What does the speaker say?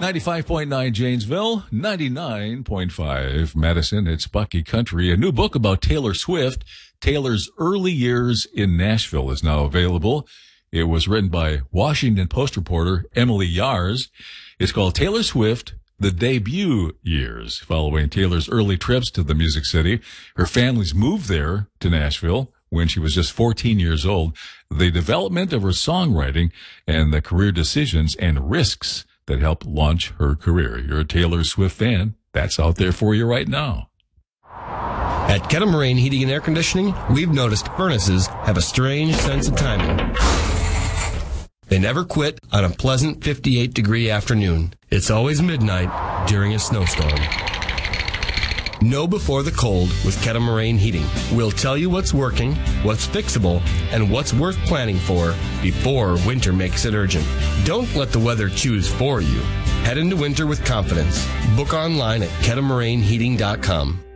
95.9 Janesville, 99.5 Madison. It's Bucky Country. A new book about Taylor Swift, Taylor's Early Years in Nashville, is now available. It was written by Washington Post reporter Emily Yars. It's called Taylor Swift, The Debut Years, following Taylor's early trips to the Music City. Her family's moved there to Nashville when she was just 14 years old. The development of her songwriting and the career decisions and risks that helped launch her career. You're a Taylor Swift fan. That's out there for you right now. At Kettle Moraine Heating and Air Conditioning, we've noticed furnaces have a strange sense of timing. They never quit on a pleasant 58-degree afternoon. It's always midnight during a snowstorm. Know before the cold with Kettle Moraine Heating. We'll tell you what's working, what's fixable, and what's worth planning for before winter makes it urgent. Don't let the weather choose for you. Head into winter with confidence. Book online at kettlemoraineheating.com.